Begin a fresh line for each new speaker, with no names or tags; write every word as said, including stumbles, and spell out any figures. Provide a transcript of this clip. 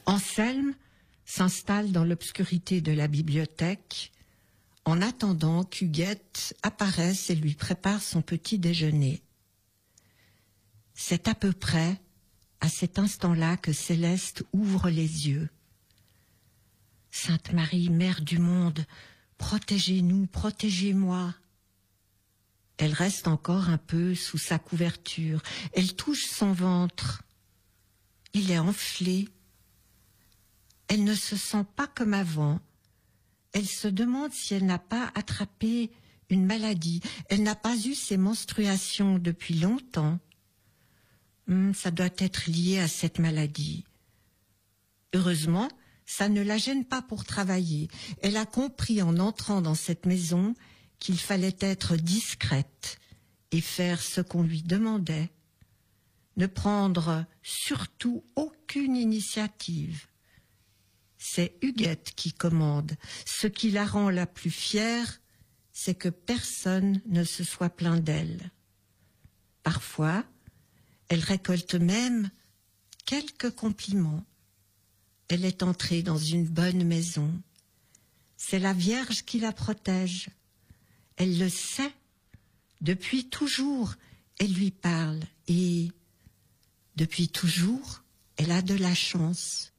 Anselme s'installe dans l'obscurité de la bibliothèque en attendant qu'Huguette apparaisse et lui prépare son petit déjeuner. C'est à peu près à cet instant-là que Céleste ouvre les yeux. « Sainte Marie, Mère du monde, protégez-nous, protégez-moi » Elle reste encore un peu sous sa couverture. Elle touche son ventre. Il est enflé. Elle ne se sent pas comme avant. Elle se demande si elle n'a pas attrapé une maladie. Elle n'a pas eu ses menstruations depuis longtemps. Hum, ça doit être lié à cette maladie. Heureusement, ça ne la gêne pas pour travailler. Elle a compris en entrant dans cette maison qu'il fallait être discrète et faire ce qu'on lui demandait. Ne prendre surtout aucune initiative. C'est Huguette qui commande. Ce qui la rend la plus fière, c'est que personne ne se soit plaint d'elle. Parfois, elle récolte même quelques compliments. Elle est entrée dans une bonne maison. C'est la Vierge qui la protège. Elle le sait. Depuis toujours, elle lui parle. Et depuis toujours, elle a de la chance.